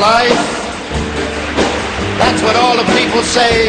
life. That's what all the people say.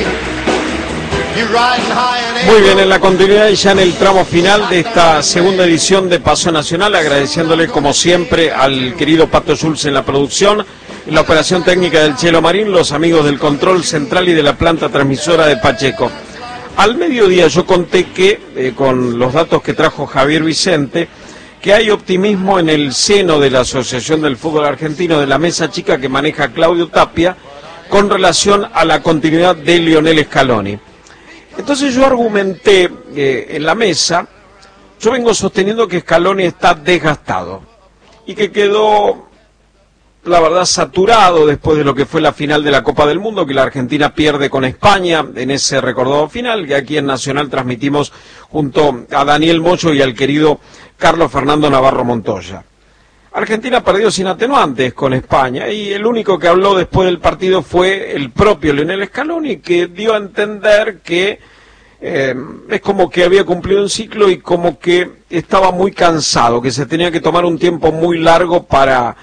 You're riding high in Muy bien, en la continuidad y ya en el tramo final de esta segunda edición de Paso Nacional, agradeciéndole como siempre al querido Pato Schulz en la producción, en la operación técnica del Chelo Marín, los amigos del control central y de la planta transmisora de Pacheco. Al mediodía yo conté que, con los datos que trajo Javier Vicente, que hay optimismo en el seno de la Asociación del Fútbol Argentino, de la mesa chica que maneja Claudio Tapia, con relación a la continuidad de Lionel Scaloni. Entonces yo argumenté en la mesa, yo vengo sosteniendo que Scaloni está desgastado y que quedó, la verdad, saturado después de lo que fue la final de la Copa del Mundo, que la Argentina pierde con España en ese recordado final, que aquí en Nacional transmitimos junto a Daniel Mocho y al querido Carlos Fernando Navarro Montoya. Argentina perdió sin atenuantes con España y el único que habló después del partido fue el propio Lionel Scaloni, que dio a entender que es como que había cumplido un ciclo y como que estaba muy cansado, que se tenía que tomar un tiempo muy largo para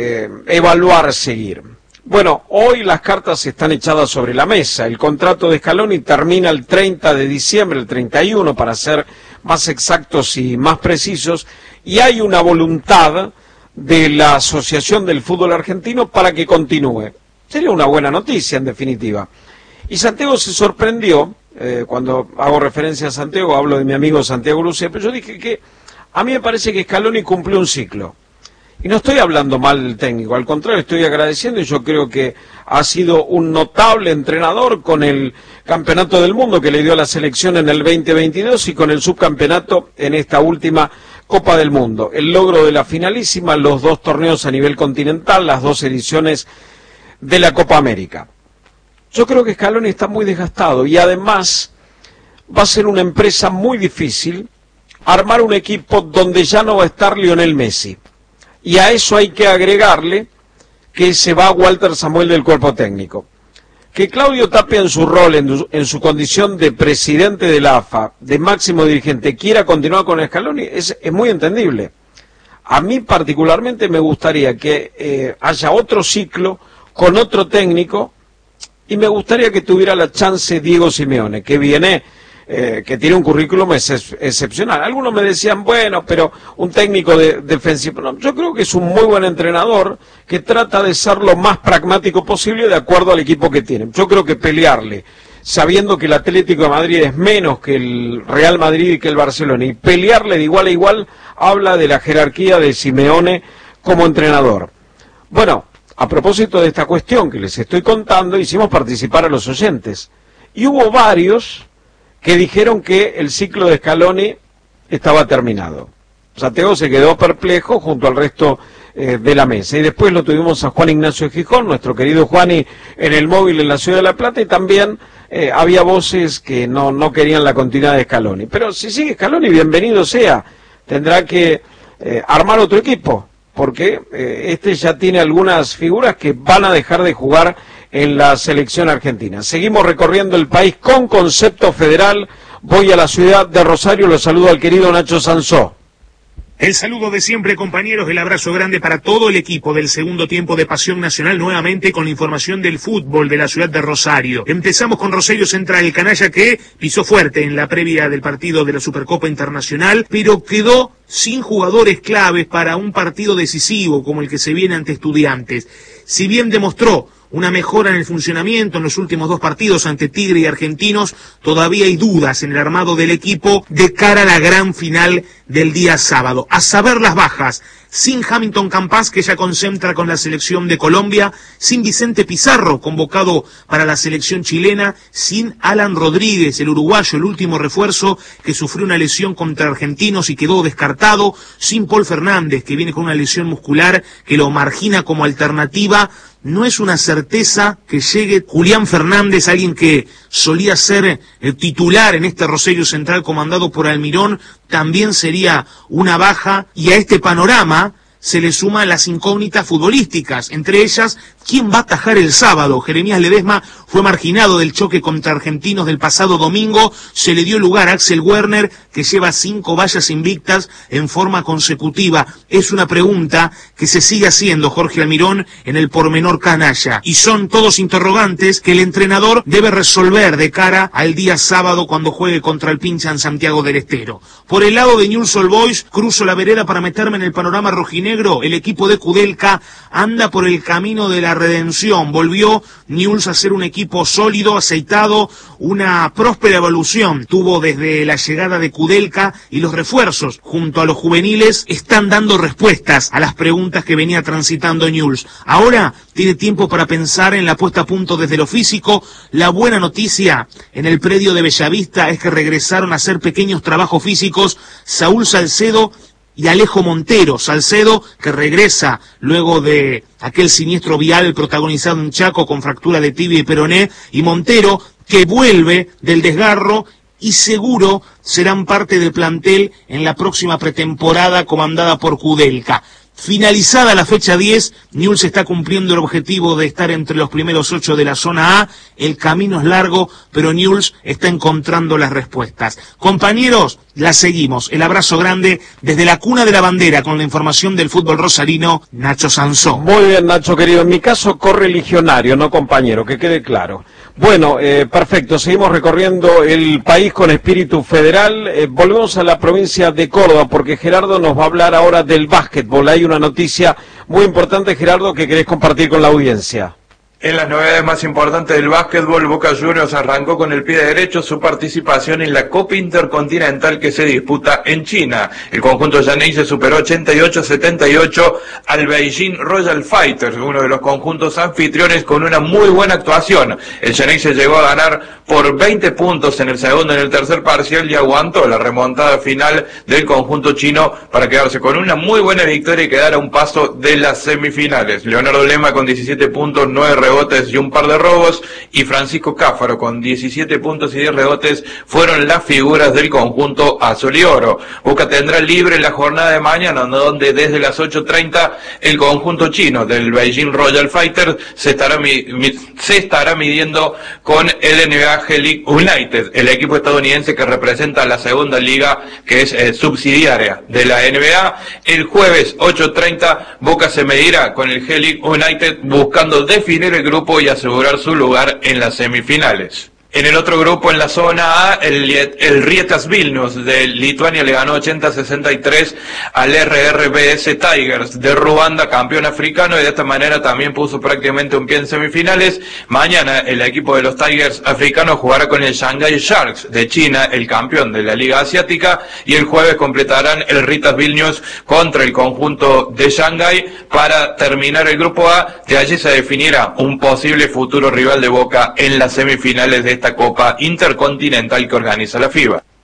evaluar seguir. Bueno, hoy las cartas están echadas sobre la mesa. El contrato de Scaloni termina el 30 de diciembre, el 31 para ser más exactos y más precisos, y hay una voluntad de la Asociación del Fútbol Argentino para que continúe. Sería una buena noticia, en definitiva. Y Santiago se sorprendió, cuando hago referencia a Santiago, hablo de mi amigo Santiago Luce, pero yo dije que a mí me parece que Scaloni cumplió un ciclo. Y no estoy hablando mal del técnico, al contrario, estoy agradeciendo y yo creo que ha sido un notable entrenador con el campeonato del mundo que le dio a la selección en el 2022 y con el subcampeonato en esta última Copa del Mundo, el logro de la finalísima, los 2 torneos a nivel continental, las 2 ediciones de la Copa América. Yo creo que Scaloni está muy desgastado y además va a ser una empresa muy difícil armar un equipo donde ya no va a estar Lionel Messi. Y a eso hay que agregarle que se va Walter Samuel del cuerpo técnico. Que Claudio Tapia en su rol, en su condición de presidente de la AFA, de máximo dirigente, quiera continuar con Scaloni, es muy entendible. A mí particularmente me gustaría que haya otro ciclo con otro técnico y me gustaría que tuviera la chance Diego Simeone, que viene, que tiene un currículum excepcional. Algunos me decían, bueno, pero un técnico defensivo. No, yo creo que es un muy buen entrenador que trata de ser lo más pragmático posible de acuerdo al equipo que tiene. Yo creo que pelearle, sabiendo que el Atlético de Madrid es menos que el Real Madrid y que el Barcelona, y pelearle de igual a igual, habla de la jerarquía de Simeone como entrenador. Bueno, a propósito de esta cuestión que les estoy contando, hicimos participar a los oyentes. Y hubo varios que dijeron que el ciclo de Scaloni estaba terminado. Santiago se quedó perplejo junto al resto de la mesa. Y después lo tuvimos a Juan Ignacio Gijón, nuestro querido Juani, en el móvil en la Ciudad de La Plata, y también había voces que no querían la continuidad de Scaloni. Pero si sigue Scaloni, bienvenido sea. Tendrá que armar otro equipo, porque este ya tiene algunas figuras que van a dejar de jugar en la selección argentina. Seguimos recorriendo el país con concepto federal. Voy a la ciudad de Rosario, los saludo al querido Nacho Sansó. El saludo de siempre, compañeros, el abrazo grande para todo el equipo del segundo tiempo de Pasión Nacional, nuevamente con la información del fútbol de la ciudad de Rosario. Empezamos con Rosario Central, el canalla que pisó fuerte en la previa del partido de la Supercopa Internacional, pero quedó sin jugadores claves para un partido decisivo como el que se viene ante Estudiantes. Si bien demostró una mejora en el funcionamiento en los últimos 2 partidos ante Tigre y Argentinos, todavía hay dudas en el armado del equipo de cara a la gran final del día sábado. A saber las bajas, sin Hamilton Campas, que ya concentra con la selección de Colombia, sin Vicente Pizarro, convocado para la selección chilena, sin Alan Rodríguez, el uruguayo, el último refuerzo, que sufrió una lesión contra Argentinos y quedó descartado, sin Paul Fernández, que viene con una lesión muscular que lo margina como alternativa. No es una certeza que llegue Julián Fernández, alguien que solía ser el titular en este Rosario Central comandado por Almirón, también sería una baja, y a este panorama se le suman las incógnitas futbolísticas, entre ellas, ¿quién va a atajar el sábado? Jeremías Ledesma fue marginado del choque contra Argentinos del pasado domingo, se le dio lugar a Axel Werner, que lleva 5 vallas invictas en forma consecutiva. Es una pregunta que se sigue haciendo Jorge Almirón en el pormenor canalla, y son todos interrogantes que el entrenador debe resolver de cara al día sábado cuando juegue contra el Pincha en Santiago del Estero. Por el lado de Newell's Old Boys, cruzo la vereda para meterme en el panorama rojinegro. El equipo de Kudelka anda por el camino de la redención. Volvió Newell's a ser un equipo sólido, aceitado, una próspera evolución tuvo desde la llegada de Kudelka, y los refuerzos junto a los juveniles están dando respuestas a las preguntas que venía transitando Newell's. Ahora tiene tiempo para pensar en la puesta a punto desde lo físico. La buena noticia en el predio de Bellavista es que regresaron a hacer pequeños trabajos físicos Saúl Salcedo y Alejo Montero. Salcedo, que regresa luego de aquel siniestro vial protagonizado en Chaco con fractura de tibia y peroné, y Montero, que vuelve del desgarro y seguro serán parte del plantel en la próxima pretemporada comandada por Kudelka. Finalizada la fecha 10, Newell's está cumpliendo el objetivo de estar entre los primeros 8 de la zona A. El camino es largo, pero Newell's está encontrando las respuestas. Compañeros, la seguimos. El abrazo grande desde la cuna de la bandera con la información del fútbol rosarino, Nacho Sansón. Muy bien, Nacho, querido. En mi caso, correligionario, no compañero, que quede claro. Bueno, perfecto. Seguimos recorriendo el país con espíritu federal. Volvemos a la provincia de Córdoba, porque Gerardo nos va a hablar ahora del básquetbol. Hay una noticia muy importante, Gerardo, que querés compartir con la audiencia. En las novedades más importantes del básquetbol, Boca Juniors arrancó con el pie derecho su participación en la Copa Intercontinental que se disputa en China. El conjunto Yanei superó 88-78 al Beijing Royal Fighters, uno de los conjuntos anfitriones con una muy buena actuación. El Yanei se llegó a ganar por 20 puntos en el segundo y en el tercer parcial y aguantó la remontada final del conjunto chino para quedarse con una muy buena victoria y quedar a un paso de las semifinales. Leonardo Lema con 17 puntos, 9 rebotes y un par de robos, y Francisco Cáfaro con 17 puntos y 10 rebotes fueron las figuras del conjunto azul y oro. Boca tendrá libre la jornada de mañana, donde desde las 8:30 el conjunto chino del Beijing Royal Fighters se estará midiendo con el NBA G-League United, el equipo estadounidense que representa la segunda liga que es subsidiaria de la NBA. El jueves 8:30 Boca se medirá con el G-League United buscando definir el grupo y asegurar su lugar en las semifinales. En el otro grupo, en la zona A, el Rietas Vilnius de Lituania le ganó 80-63 al RRBS Tigers de Ruanda, campeón africano, y de esta manera también puso prácticamente un pie en semifinales. Mañana el equipo de los Tigers africanos jugará con el Shanghai Sharks de China, el campeón de la Liga Asiática, y el jueves completarán el Rietas Vilnius contra el conjunto de Shanghai para terminar el grupo A. De allí se definirá un posible futuro rival de Boca en las semifinales de esta Copa Intercontinental que organiza la FIBA.